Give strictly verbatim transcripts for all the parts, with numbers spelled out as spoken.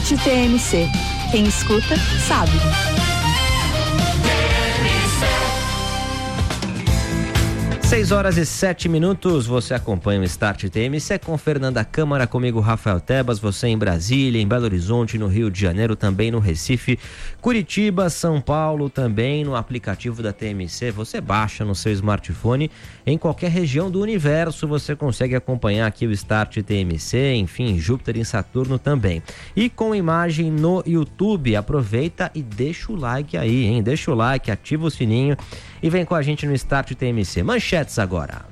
Start T M C. Quem escuta, sabe. seis horas e sete minutos, você acompanha o Start T M C com Fernanda Câmara, comigo Rafael Tebas, você em Brasília, em Belo Horizonte, no Rio de Janeiro, também no Recife, Curitiba, São Paulo, também no aplicativo da T M C, você baixa no seu smartphone, em qualquer região do universo você consegue acompanhar aqui o Start T M C, enfim, Júpiter e Saturno também. E com imagem no YouTube, aproveita e deixa o like aí, hein? Deixa o like, ativa o sininho e vem com a gente no Start T M C. Manchetes agora.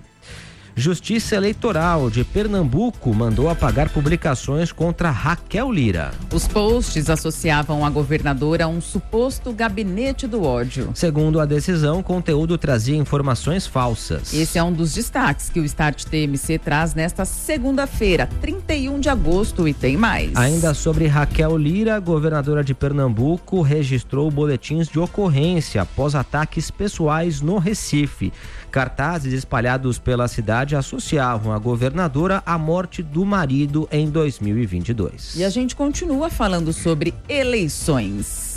Justiça Eleitoral de Pernambuco mandou apagar publicações contra Raquel Lira. Os posts associavam a governadora a um suposto gabinete do ódio. Segundo a decisão, o conteúdo trazia informações falsas. Esse é um dos destaques que o Start T M C traz nesta segunda-feira, trinta e um de agosto, e tem mais. Ainda sobre Raquel Lira, governadora de Pernambuco registrou boletins de ocorrência após ataques pessoais no Recife. Cartazes espalhados pela cidade associavam a governadora à morte do marido em dois mil e vinte e dois. E a gente continua falando sobre eleições.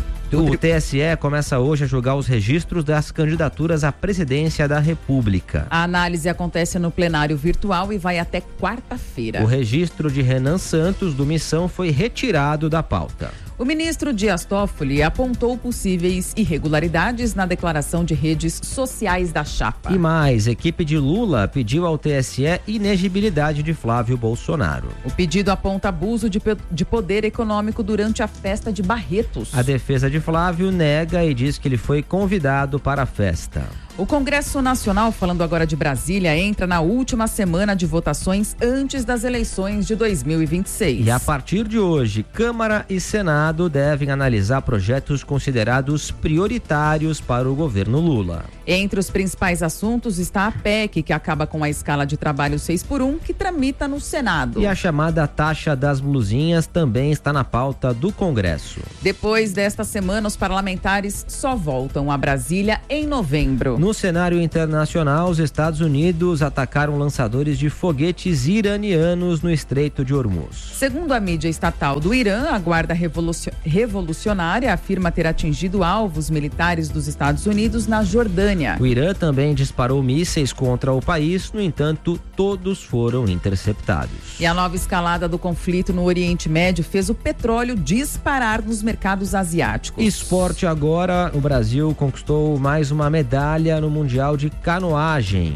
O T S E começa hoje a julgar os registros das candidaturas à presidência da República. A análise acontece no plenário virtual e vai até quarta-feira. O registro de Renan Santos, do Missão, foi retirado da pauta. O ministro Dias Toffoli apontou possíveis irregularidades na declaração de redes sociais da chapa. E mais, equipe de Lula pediu ao T S E inegibilidade de Flávio Bolsonaro. O pedido aponta abuso de, de poder econômico durante a festa de Barretos. A defesa de Flávio nega e diz que ele foi convidado para a festa. O Congresso Nacional, falando agora de Brasília, entra na última semana de votações antes das eleições de dois mil e vinte e seis. E a partir de hoje, Câmara e Senado devem analisar projetos considerados prioritários para o governo Lula. Entre os principais assuntos está a P E C, que acaba com a escala de trabalho seis por um, que tramita no Senado. E a chamada taxa das blusinhas também está na pauta do Congresso. Depois desta semana, os parlamentares só voltam a Brasília em novembro. No cenário internacional, os Estados Unidos atacaram lançadores de foguetes iranianos no Estreito de Hormuz. Segundo a mídia estatal do Irã, a Guarda Revolucionária afirma ter atingido alvos militares dos Estados Unidos na Jordânia. O Irã também disparou mísseis contra o país, no entanto, todos foram interceptados. E a nova escalada do conflito no Oriente Médio fez o petróleo disparar nos mercados asiáticos. Esporte agora, o Brasil conquistou mais uma medalha no Mundial de Canoagem.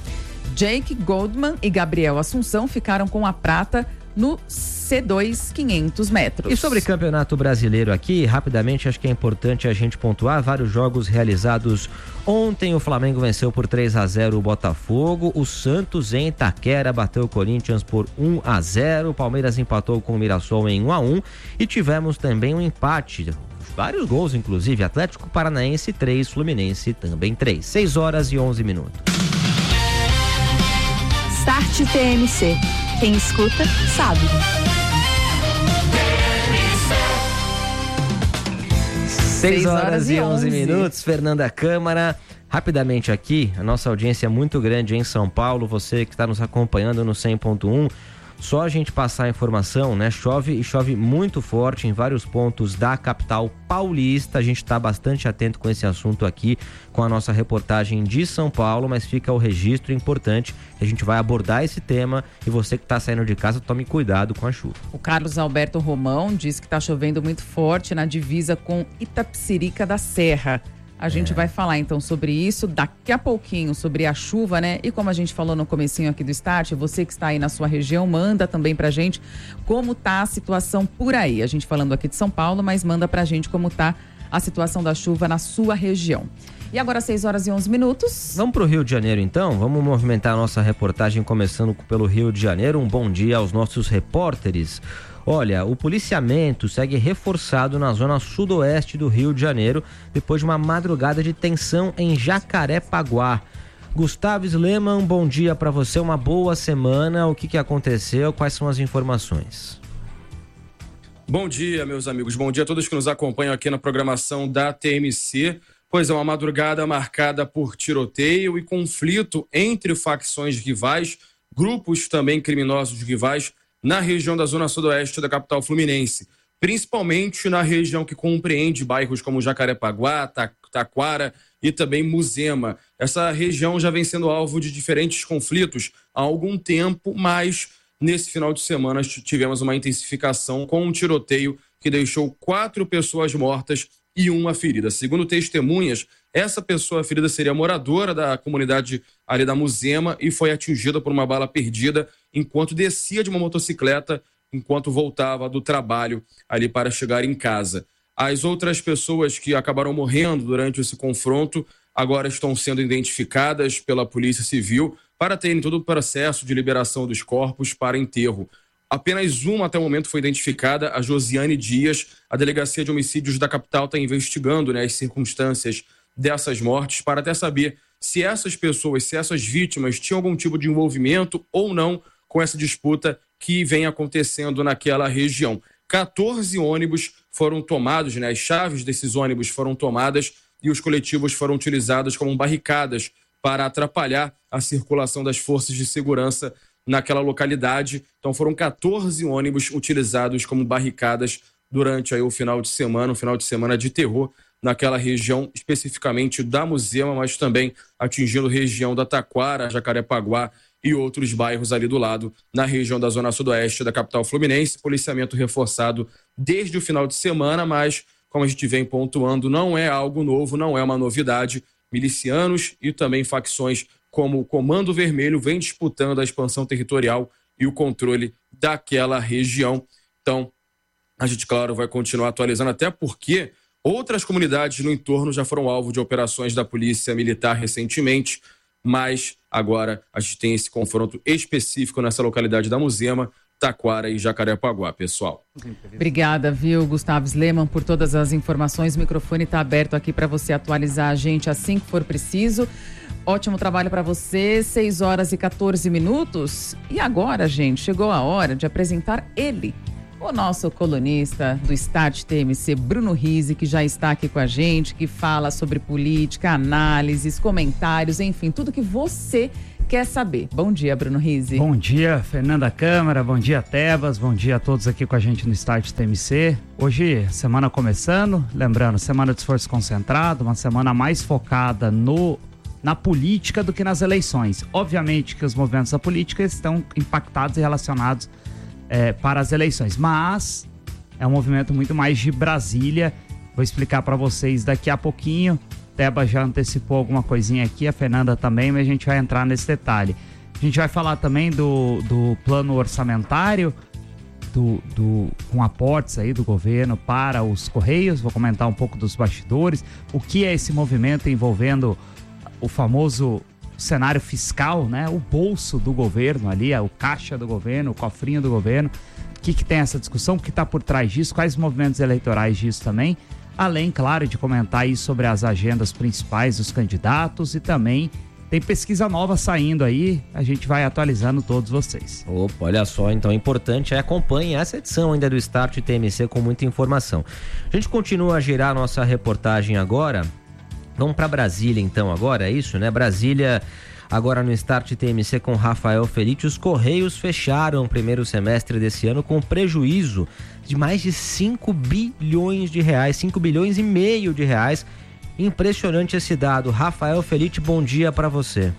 Jake Goldman e Gabriel Assunção ficaram com a prata no C dois quinhentos metros. E sobre Campeonato Brasileiro aqui, rapidamente, acho que é importante a gente pontuar vários jogos realizados ontem. O Flamengo venceu por três a zero o Botafogo, o Santos em Itaquera bateu o Corinthians por um a zero, o Palmeiras empatou com o Mirassol em um a um e tivemos também um empate, vários gols inclusive, Atlético Paranaense três, Fluminense também três. seis horas e onze minutos. Start T M C. Quem escuta, sabe. seis horas e onze minutos, Fernanda Câmara. Rapidamente aqui, a nossa audiência é muito grande em São Paulo, você que está nos acompanhando no cem ponto um. Só a gente passar a informação, né? Chove e chove muito forte em vários pontos da capital paulista. A gente está bastante atento com esse assunto aqui, com a nossa reportagem de São Paulo, mas fica o registro importante que a gente vai abordar esse tema e você que está saindo de casa, tome cuidado com a chuva. O Carlos Alberto Romão diz que está chovendo muito forte na divisa com Itapecerica da Serra. A gente é. vai falar então sobre isso daqui a pouquinho, sobre a chuva, né? E como a gente falou no comecinho aqui do Start, você que está aí na sua região, manda também pra gente como tá a situação por aí. A gente falando aqui de São Paulo, mas manda pra gente como tá a situação da chuva na sua região. E agora seis horas e onze minutos. Vamos pro Rio de Janeiro então? Vamos movimentar a nossa reportagem começando pelo Rio de Janeiro. Um bom dia aos nossos repórteres. Olha, o policiamento segue reforçado na zona sudoeste do Rio de Janeiro depois de uma madrugada de tensão em Jacarepaguá. Gustavo Sleman, bom dia para você, uma boa semana. O que, que aconteceu? Quais são as informações? Bom dia, meus amigos. Bom dia a todos que nos acompanham aqui na programação da T M C. Pois é, uma madrugada marcada por tiroteio e conflito entre facções rivais, grupos também criminosos rivais, na região da zona sudoeste da capital fluminense. principalmente na região que compreende bairros como Jacarepaguá, Taquara e também Muzema. Essa região já vem sendo alvo de diferentes conflitos há algum tempo, mas nesse final de semana tivemos uma intensificação com um tiroteio que deixou quatro pessoas mortas e uma ferida. Segundo testemunhas, essa pessoa ferida seria moradora da comunidade ali da Muzema e foi atingida por uma bala perdida enquanto descia de uma motocicleta, enquanto voltava do trabalho ali para chegar em casa. As outras pessoas que acabaram morrendo durante esse confronto agora estão sendo identificadas pela Polícia Civil para terem todo o processo de liberação dos corpos para enterro. Apenas uma até o momento foi identificada, a Josiane Dias. A Delegacia de Homicídios da capital está investigando, né, as circunstâncias dessas mortes para até saber se essas pessoas, se essas vítimas tinham algum tipo de envolvimento ou não com essa disputa que vem acontecendo naquela região. quatorze ônibus foram tomados, né, as chaves desses ônibus foram tomadas e os coletivos foram utilizados como barricadas para atrapalhar a circulação das forças de segurança naquela localidade. Então foram quatorze ônibus utilizados como barricadas durante aí o final de semana, um final de semana de terror naquela região, especificamente da Muzema, mas também atingindo a região da Taquara, Jacarepaguá e outros bairros ali do lado, na região da zona sudoeste da capital fluminense. Policiamento reforçado desde o final de semana, mas, como a gente vem pontuando, não é algo novo, não é uma novidade. Milicianos e também facções como o Comando Vermelho vêm disputando a expansão territorial e o controle daquela região. Então, a gente, claro, vai continuar atualizando, até porque outras comunidades no entorno já foram alvo de operações da Polícia Militar recentemente, mas agora a gente tem esse confronto específico nessa localidade da Muzema, Taquara e Jacarepaguá, pessoal. Obrigada, viu, Gustavo Sleman, por todas as informações. O microfone está aberto aqui para você atualizar a gente assim que for preciso. Ótimo trabalho para você, seis horas e quatorze minutos. E agora, gente, chegou a hora de apresentar ele, o nosso colunista do Start T M C, Bruno Rizzi, que já está aqui com a gente, que fala sobre política, análises, comentários, enfim, tudo que você quer saber. Bom dia, Bruno Rizzi. Bom dia, Fernanda Câmara, bom dia, Tebas, bom dia a todos aqui com a gente no Start T M C. Hoje, semana começando, lembrando, semana de esforço concentrado, uma semana mais focada no, na política do que nas eleições. Obviamente que os movimentos da política estão impactados e relacionados É, para as eleições, mas é um movimento muito mais de Brasília. Vou explicar para vocês daqui a pouquinho. Teba já antecipou alguma coisinha aqui, a Fernanda também, mas a gente vai entrar nesse detalhe. A gente vai falar também do, do plano orçamentário, do, do, com aportes aí do governo para os Correios. Vou comentar um pouco dos bastidores, o que é esse movimento envolvendo o famoso cenário fiscal, né? O bolso do governo ali, o caixa do governo, o cofrinho do governo. O que que tem essa discussão? O que está por trás disso? Quais movimentos eleitorais disso também? Além, claro, de comentar aí sobre as agendas principais dos candidatos e também tem pesquisa nova saindo aí, a gente vai atualizando todos vocês. Opa, olha só, então é importante, acompanhe essa edição ainda do Start T M C com muita informação. A gente continua a girar nossa reportagem agora. Vamos para Brasília então agora, é isso, né? Brasília, agora no Start T M C com Rafael Felite. Os Correios fecharam o primeiro semestre desse ano com prejuízo de mais de cinco bilhões de reais, cinco bilhões e meio de reais. Impressionante esse dado. Rafael Felite, bom dia para você.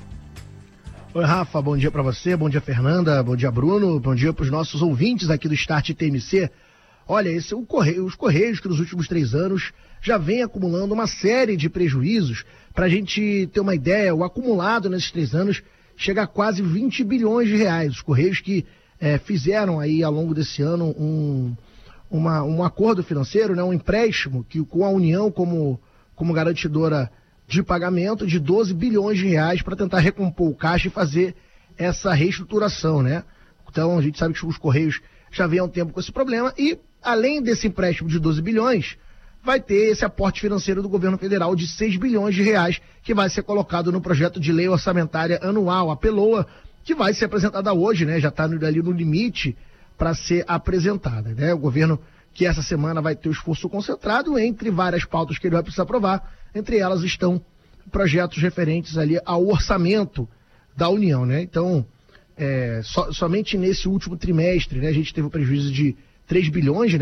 Oi, Rafa, bom dia para você, bom dia, Fernanda, bom dia, Bruno, bom dia para os nossos ouvintes aqui do Start T M C. Olha, esse é o Correio, os Correios que nos últimos três anos já vem acumulando uma série de prejuízos. Para a gente ter uma ideia, o acumulado nesses três anos chega a quase vinte bilhões de reais. Os Correios que é, fizeram aí ao longo desse ano um, uma, um acordo financeiro, né, um empréstimo que, com a União como, como garantidora de pagamento de doze bilhões de reais para tentar recompor o caixa e fazer essa reestruturação, né? Então a gente sabe que os Correios já vem há um tempo com esse problema e, além desse empréstimo de doze bilhões, vai ter esse aporte financeiro do governo federal de seis bilhões de reais, que vai ser colocado no projeto de lei orçamentária anual, a PELOA, que vai ser apresentada hoje, né? Já está ali no limite para ser apresentada, né? O governo que essa semana vai ter o esforço concentrado entre várias pautas que ele vai precisar aprovar, entre elas estão projetos referentes ali ao orçamento da União, né? Então, é, so, somente nesse último trimestre, né, a gente teve um prejuízo de três bilhões, né?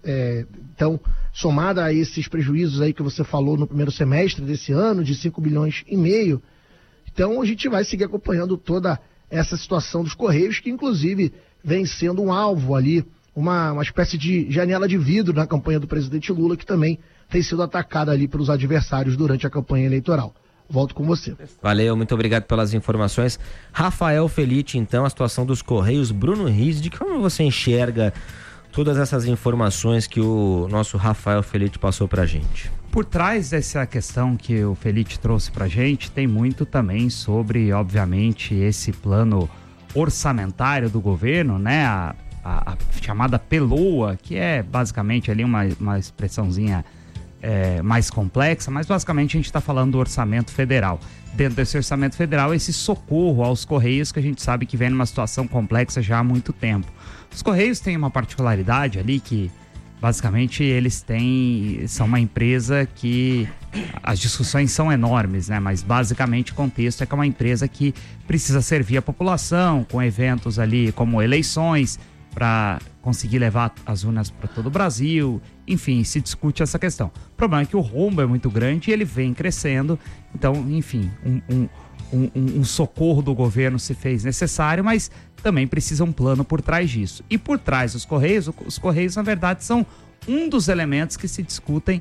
É, então, somada a esses prejuízos aí que você falou no primeiro semestre desse ano, de cinco bilhões e meio, então a gente vai seguir acompanhando toda essa situação dos Correios, que inclusive vem sendo um alvo ali, uma, uma espécie de janela de vidro na campanha do presidente Lula, que também tem sido atacada ali pelos adversários durante a campanha eleitoral. Volto com você. Valeu, muito obrigado pelas informações. Rafael Felite, então, a situação dos Correios. Bruno Riz, de como você enxerga todas essas informações que o nosso Rafael Felite passou pra gente? Por trás dessa questão que o Felite trouxe pra gente, tem muito também sobre, obviamente, esse plano orçamentário do governo, né? A, a, a chamada PELOA, que é basicamente ali uma, uma expressãozinha É, mais complexa, mas basicamente a gente está falando do orçamento federal. Dentro desse orçamento federal, esse socorro aos Correios, que a gente sabe que vem numa situação complexa já há muito tempo. Os Correios têm uma particularidade ali que, basicamente, eles têm, são uma empresa que as discussões são enormes, né? Mas basicamente o contexto é que é uma empresa que precisa servir a população com eventos ali como eleições, para conseguir levar as urnas para todo o Brasil, enfim, se discute essa questão. O problema é que o rombo é muito grande e ele vem crescendo, então, enfim, um, um, um, um socorro do governo se fez necessário, mas também precisa um plano por trás disso. E por trás dos Correios, os Correios, na verdade, são um dos elementos que se discutem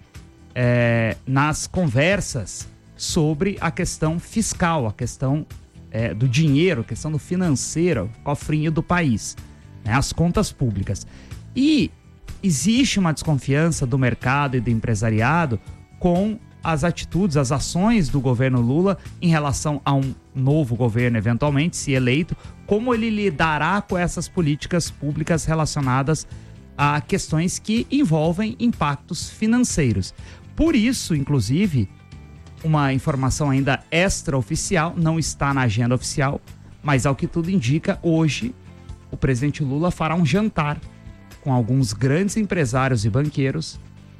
é, nas conversas sobre a questão fiscal, a questão é, do dinheiro, a questão do financeiro, cofrinho do país. As contas públicas. E existe uma desconfiança do mercado e do empresariado com as atitudes, as ações do governo Lula em relação a um novo governo, eventualmente, se eleito, como ele lidará com essas políticas públicas relacionadas a questões que envolvem impactos financeiros. Por isso, inclusive, uma informação ainda extraoficial, não está na agenda oficial, mas ao que tudo indica, hoje o presidente Lula fará um jantar com alguns grandes empresários e banqueiros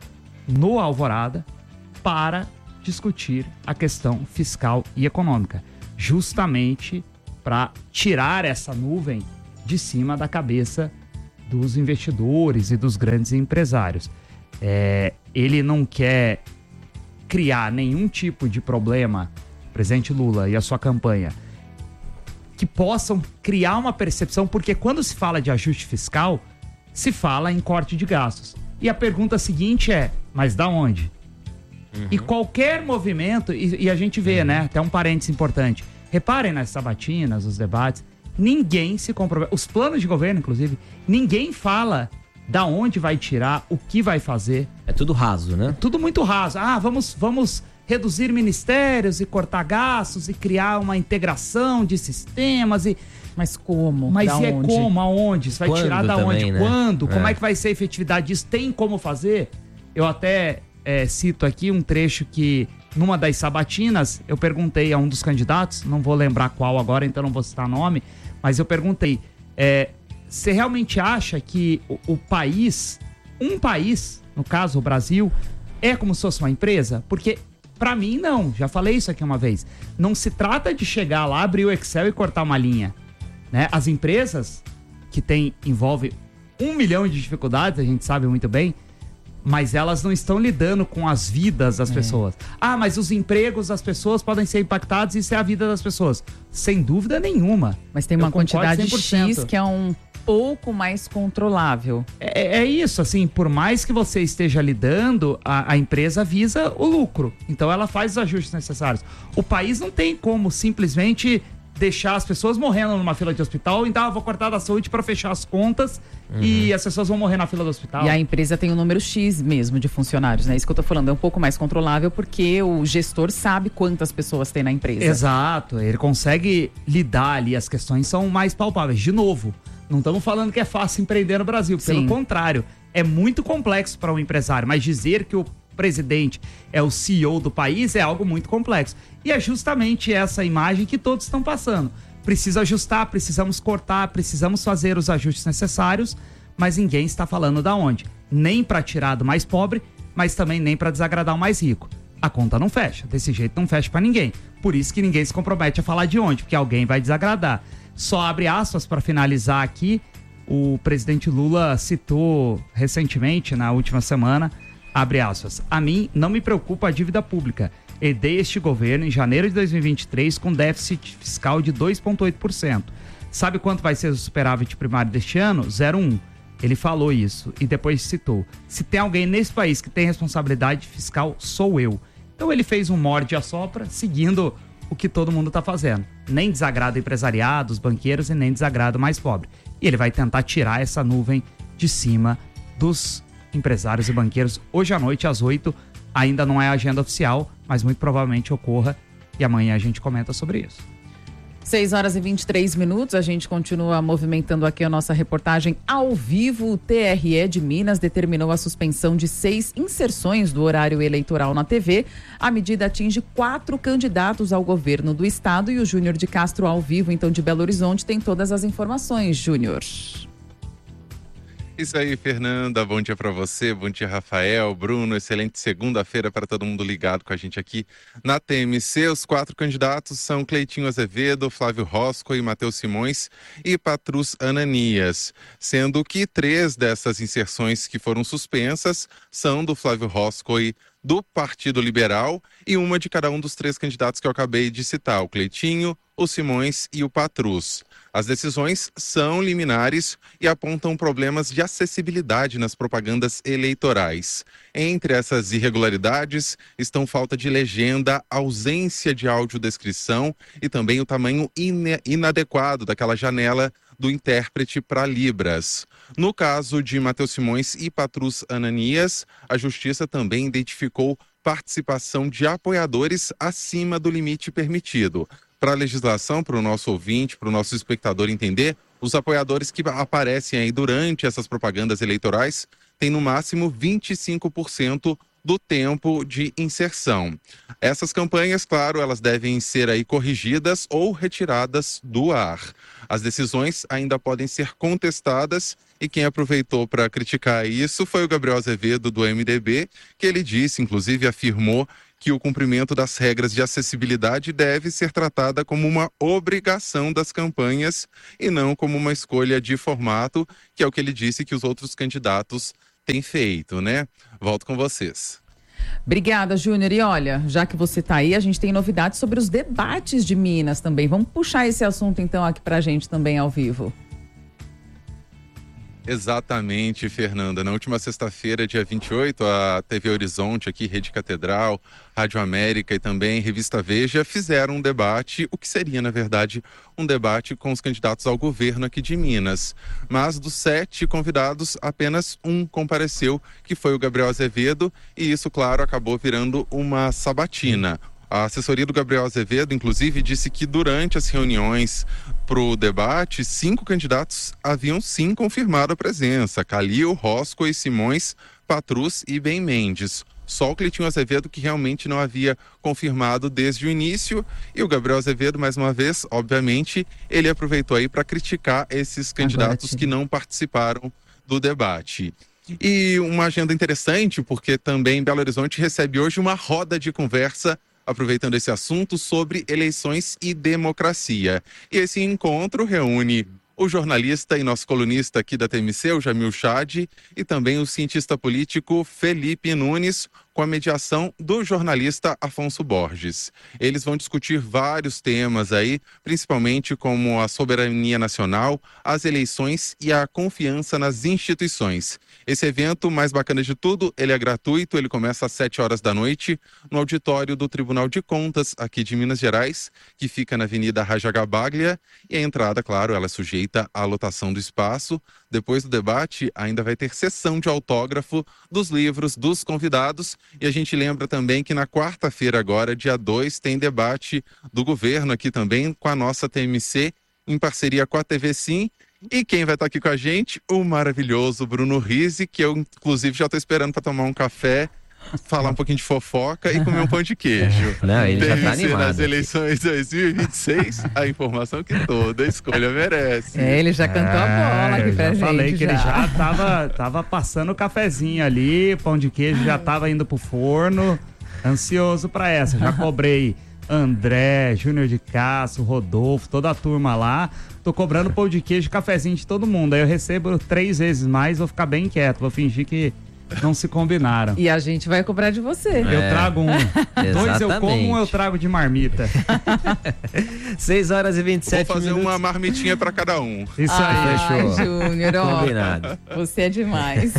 no Alvorada para discutir a questão fiscal e econômica, justamente para tirar essa nuvem de cima da cabeça dos investidores e dos grandes empresários. É, ele não quer criar nenhum tipo de problema, o presidente Lula e a sua campanha, que possam criar uma percepção, porque quando se fala de ajuste fiscal, se fala em corte de gastos. E a pergunta seguinte é, mas da onde? Uhum. E qualquer movimento, e, e a gente vê, uhum. né, até um parênteses importante, reparem nas sabatinas, os debates, ninguém se compromete, os planos de governo, inclusive, ninguém fala da onde vai tirar, o que vai fazer. É tudo raso, né? É tudo muito raso. Ah, vamos... vamos reduzir ministérios e cortar gastos e criar uma integração de sistemas e... Mas como? Mas da é onde? como? Aonde? Você vai Quando tirar da também, onde? né? Quando? É. Como é que vai ser a efetividade disso? Tem como fazer? Eu até é, cito aqui um trecho que, numa das sabatinas, eu perguntei a um dos candidatos, não vou lembrar qual agora, então não vou citar nome, mas eu perguntei, é, você realmente acha que o, o país, um país, no caso o Brasil, é como se fosse uma empresa? Porque... Pra mim, não. Já falei isso aqui uma vez. Não se trata de chegar lá, abrir o Excel e cortar uma linha. Né? As empresas que tem, envolvem um milhão de dificuldades, a gente sabe muito bem, mas elas não estão lidando com as vidas das é. pessoas. Ah, mas os empregos das pessoas podem ser impactados e isso é a vida das pessoas. Sem dúvida nenhuma. Mas tem uma quantidade X que é um pouco mais controlável. É, é isso, assim, por mais que você esteja lidando, a, a empresa visa o lucro. Então ela faz os ajustes necessários. O país não tem como simplesmente deixar as pessoas morrendo numa fila de hospital, então eu vou cortar da saúde para fechar as contas uhum. e as pessoas vão morrer na fila do hospital. E a empresa tem um número X mesmo de funcionários, né? Isso que eu tô falando, é um pouco mais controlável porque o gestor sabe quantas pessoas tem na empresa. Exato, ele consegue lidar ali, as questões são mais palpáveis. De novo, não estamos falando que é fácil empreender no Brasil, pelo Sim. contrário, é muito complexo para um empresário, mas dizer que o presidente é o C E O do país é algo muito complexo. E é justamente essa imagem que todos estão passando. Precisa ajustar, precisamos cortar, precisamos fazer os ajustes necessários, mas ninguém está falando da onde. Nem para tirar do mais pobre, mas também nem para desagradar o mais rico. A conta não fecha, desse jeito não fecha para ninguém. Por isso que ninguém se compromete a falar de onde, porque alguém vai desagradar. Só abre aspas para finalizar aqui, o presidente Lula citou recentemente, na última semana, abre aspas, a mim não me preocupa a dívida pública. Herdei este governo em janeiro de dois mil e vinte e três com déficit fiscal de dois vírgula oito por cento. Sabe quanto vai ser o superávit primário deste ano? zero vírgula um por cento. Ele falou isso e depois citou. Se tem alguém nesse país que tem responsabilidade fiscal, sou eu. Então ele fez um morde e assopra, seguindo o que todo mundo está fazendo. Nem desagrada o empresariado, os banqueiros e nem desagrada o mais pobre. E ele vai tentar tirar essa nuvem de cima dos empresários e banqueiros hoje à noite, às oito. Ainda não é agenda oficial, mas muito provavelmente ocorra e amanhã a gente comenta sobre isso. seis horas e vinte e três minutos, a gente continua movimentando aqui a nossa reportagem ao vivo. O T R E de Minas determinou a suspensão de seis inserções do horário eleitoral na T V. A medida atinge quatro candidatos ao governo do estado e o Júnior de Castro, ao vivo, então, de Belo Horizonte, tem todas as informações. Júnior. Isso aí, Fernanda. Bom dia para você, bom dia, Rafael, Bruno. Excelente segunda-feira para todo mundo ligado com a gente aqui na T M C. Os quatro candidatos são Cleitinho Azevedo, Flávio Roscoe, Matheus Simões e Patrus Ananias, sendo que três dessas inserções que foram suspensas são do Flávio Roscoe, do Partido Liberal, e uma de cada um dos três candidatos que eu acabei de citar, o Cleitinho, o Simões e o Patrus. As decisões são liminares e apontam problemas de acessibilidade nas propagandas eleitorais. Entre essas irregularidades estão falta de legenda, ausência de audiodescrição e também o tamanho ina- inadequado daquela janela do intérprete para Libras. No caso de Matheus Simões e Patrus Ananias, a Justiça também identificou participação de apoiadores acima do limite permitido. Para a legislação, para o nosso ouvinte, para o nosso espectador entender, os apoiadores que aparecem aí durante essas propagandas eleitorais têm no máximo vinte e cinco por cento do tempo de inserção. Essas campanhas, claro, elas devem ser aí corrigidas ou retiradas do ar. As decisões ainda podem ser contestadas e quem aproveitou para criticar isso foi o Gabriel Azevedo, do M D B, que ele disse, inclusive afirmou, que o cumprimento das regras de acessibilidade deve ser tratada como uma obrigação das campanhas e não como uma escolha de formato, que é o que ele disse que os outros candidatos têm feito, né? Volto com vocês. Obrigada, Júnior. E olha, já que você está aí, a gente tem novidades sobre os debates de Minas também. Vamos puxar esse assunto então aqui pra gente também ao vivo. Exatamente, Fernanda. Na última sexta-feira, dia vinte e oito, a T V Horizonte, aqui, Rede Catedral, Rádio América e também Revista Veja fizeram um debate, o que seria, na verdade, um debate com os candidatos ao governo aqui de Minas. Mas dos sete convidados, apenas um compareceu, que foi o Gabriel Azevedo, e isso, claro, acabou virando uma sabatina. A assessoria do Gabriel Azevedo, inclusive, disse que durante as reuniões para o debate, cinco candidatos haviam sim confirmado a presença. Calil, Roscoe, Simões, Patrus e Ben Mendes. Só o Cleitinho Azevedo que realmente não havia confirmado desde o início. E o Gabriel Azevedo, mais uma vez, obviamente, ele aproveitou aí para criticar esses candidatos Agora, que não participaram do debate. E uma agenda interessante, porque também Belo Horizonte recebe hoje uma roda de conversa aproveitando esse assunto sobre eleições e democracia. E esse encontro reúne o jornalista e nosso colunista aqui da T M C, o Jamil Chad, e também o cientista político Felipe Nunes, com a mediação do jornalista Afonso Borges. Eles vão discutir vários temas aí, principalmente como a soberania nacional, as eleições e a confiança nas instituições. Esse evento, mais bacana de tudo, ele é gratuito, ele começa às sete horas da noite, no auditório do Tribunal de Contas, aqui de Minas Gerais, que fica na Avenida Rajagabaglia, e a entrada, claro, ela é sujeita à lotação do espaço. Depois do debate, ainda vai ter sessão de autógrafo dos livros dos convidados. E a gente lembra também que na quarta-feira agora, dia dois, tem debate do governo aqui também com a nossa T M C, em parceria com a T V Sim. E quem vai estar aqui com a gente? O maravilhoso Bruno Rizzi, que eu inclusive já estou esperando para tomar um café, falar um pouquinho de fofoca e comer um pão de queijo. Não, ele já tá animado. Nas eleições dois mil e vinte e seis, a informação que toda escolha merece. É, ele já cantou a bola aqui pra já gente. Falei que já. ele já tava, tava passando o cafezinho ali, pão de queijo já tava indo pro forno, ansioso pra essa. Já cobrei André, Júnior de Castro, Rodolfo, toda a turma lá. Tô cobrando pão de queijo e cafezinho de todo mundo. Aí eu recebo três vezes mais, vou ficar bem quieto, vou fingir que não se combinaram. E a gente vai cobrar de você. Eu É. trago um. Dois eu como, um eu Exatamente. trago de marmita. seis horas e vinte e Vou sete fazer minutos. uma marmitinha pra cada um. Isso Ai, aí. fechou. Júnior, ó, Combinado. você é demais.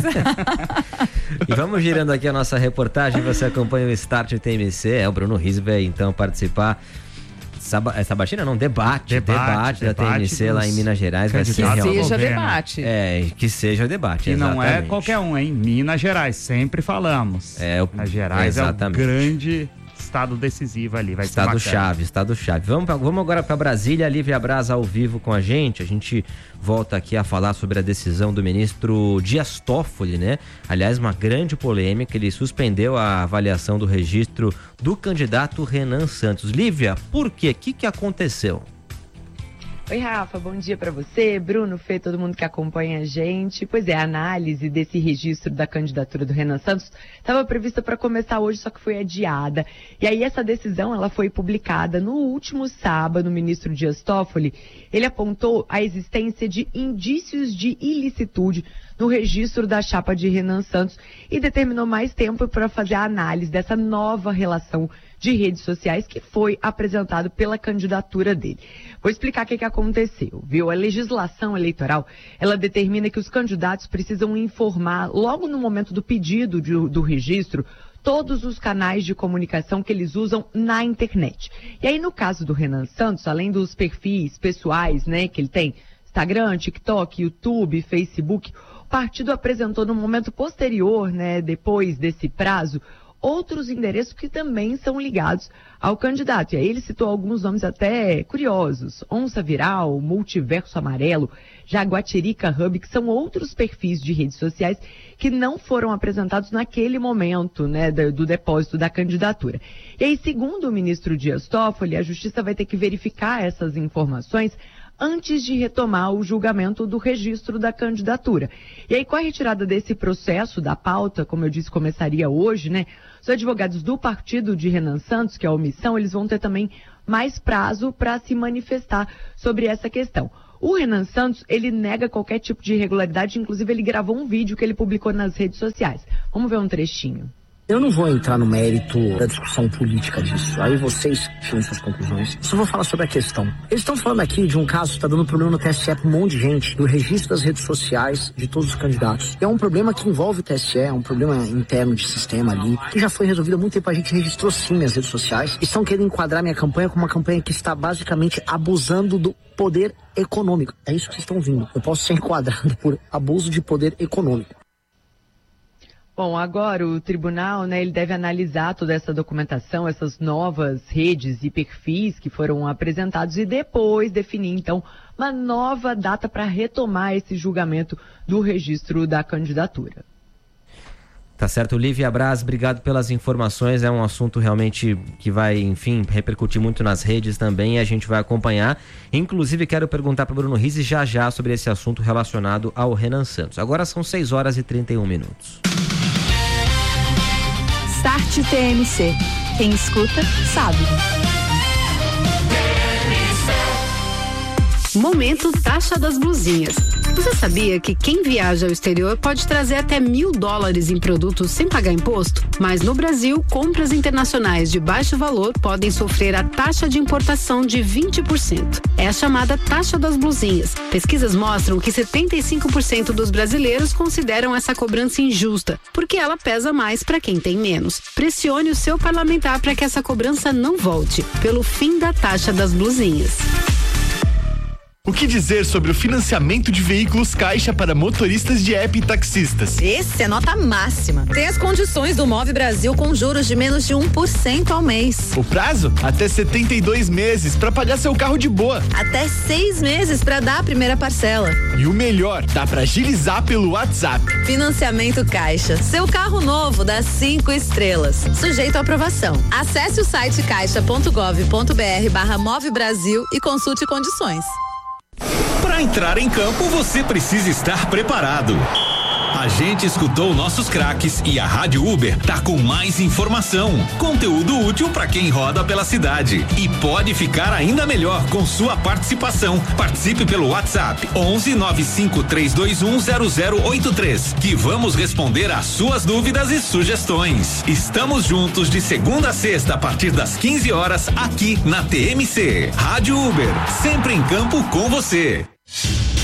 E vamos girando aqui a nossa reportagem. Você acompanha o Start T M C. É, o Bruno Riz vai então participar. Saba, é, Sabatina não, debate. Debate, Debate, da debate T M C lá em dos Minas Gerais. Vai ser candidatos ao realmente. Seja governo. debate. É, que seja debate. E não é exatamente. qualquer um, hein? Minas Gerais, sempre falamos. É, o- Minas Gerais exatamente. é o grande estado decisivo ali. Vai ser Estado bacana. chave, estado chave. Vamos, pra- vamos agora para Brasília, Lívia Braz ao vivo com a gente. A gente volta aqui a falar sobre a decisão do ministro Dias Toffoli, né? Aliás, uma grande polêmica. Ele suspendeu a avaliação do registro do candidato Renan Santos. Lívia, por quê? O que, que aconteceu? Oi, Rafa, bom dia para você, Bruno, Fê, todo mundo que acompanha a gente. Pois é, a análise desse registro da candidatura do Renan Santos estava prevista para começar hoje, só que foi adiada. E aí essa decisão, ela foi publicada no último sábado. O ministro Dias Toffoli, ele apontou a existência de indícios de ilicitude no registro da chapa de Renan Santos e determinou mais tempo para fazer a análise dessa nova relação de redes sociais que foi apresentado pela candidatura dele. Vou explicar o que, que aconteceu, viu? A legislação eleitoral, ela determina que os candidatos precisam informar, logo no momento do pedido de, do registro, todos os canais de comunicação que eles usam na internet. E aí, no caso do Renan Santos, além dos perfis pessoais, né, que ele tem, Instagram, TikTok, YouTube, Facebook, o partido apresentou no momento posterior, né, depois desse prazo, outros endereços que também são ligados ao candidato. E aí ele citou alguns nomes até curiosos: Onça Viral, Multiverso Amarelo, Jaguatirica Hub, que são outros perfis de redes sociais que não foram apresentados naquele momento, né, do, do depósito da candidatura. E aí, segundo o ministro Dias Toffoli, a Justiça vai ter que verificar essas informações antes de retomar o julgamento do registro da candidatura. E aí, com a retirada desse processo da pauta, como eu disse, começaria hoje, né? Os advogados do partido de Renan Santos, que é a omissão, eles vão ter também mais prazo para se manifestar sobre essa questão. O Renan Santos, ele nega qualquer tipo de irregularidade, inclusive ele gravou um vídeo que ele publicou nas redes sociais. Vamos ver um trechinho. Eu não vou entrar no mérito da discussão política disso. Aí vocês tiram suas conclusões. Só vou falar sobre a questão. Eles estão falando aqui de um caso que está dando problema no T S E para um monte de gente, do registro das redes sociais de todos os candidatos. É um problema que envolve o T S E, é um problema interno de sistema ali, que já foi resolvido há muito tempo. A gente registrou sim minhas redes sociais. Estão querendo enquadrar minha campanha como uma campanha que está basicamente abusando do poder econômico. É isso que vocês estão vindo. Eu posso ser enquadrado por abuso de poder econômico. Bom, agora o tribunal, né, ele deve analisar toda essa documentação, essas novas redes e perfis que foram apresentados e depois definir, então, uma nova data para retomar esse julgamento do registro da candidatura. Tá certo, Lívia Braz, obrigado pelas informações. É um assunto realmente que vai, enfim, repercutir muito nas redes também e a gente vai acompanhar. Inclusive, quero perguntar para Bruno Riz já já sobre esse assunto relacionado ao Renan Santos. Agora são seis horas e trinta e um minutos. Start T M C. Quem escuta, sabe. Momento Taxa das Blusinhas. Você sabia que quem viaja ao exterior pode trazer até mil dólares em produtos sem pagar imposto? Mas no Brasil, compras internacionais de baixo valor podem sofrer a taxa de importação de vinte por cento. É a chamada Taxa das Blusinhas. Pesquisas mostram que setenta e cinco por cento dos brasileiros consideram essa cobrança injusta, porque ela pesa mais para quem tem menos. Pressione o seu parlamentar para que essa cobrança não volte, pelo fim da Taxa das Blusinhas. O que dizer sobre o financiamento de veículos Caixa para motoristas de app e taxistas? Esse é nota máxima. Tem as condições do Move Brasil com juros de menos de um por cento ao mês. O prazo? Até setenta e dois meses para pagar seu carro de boa. Até seis meses para dar a primeira parcela. E o melhor, dá para agilizar pelo WhatsApp. Financiamento Caixa. Seu carro novo dá cinco estrelas. Sujeito à aprovação. Acesse o site caixa ponto gov ponto br barra Move Brasil e consulte condições. Para entrar em campo, você precisa estar preparado. A gente escutou nossos craques e a Rádio Uber tá com mais informação, conteúdo útil para quem roda pela cidade e pode ficar ainda melhor com sua participação. Participe pelo WhatsApp onze nove cinco três dois um zero zero oito três, que vamos responder às suas dúvidas e sugestões. Estamos juntos de segunda a sexta a partir das quinze horas aqui na T M C. Rádio Uber, sempre em campo com você.